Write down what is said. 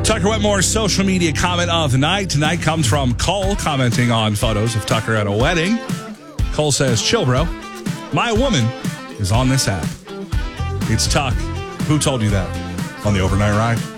Tucker Wetmore's social media comment of the night tonight comes from Cole commenting on photos of Tucker at a wedding. Cole says, chill, bro. My woman is on this app. It's Tuck. Who told you that? On the overnight ride?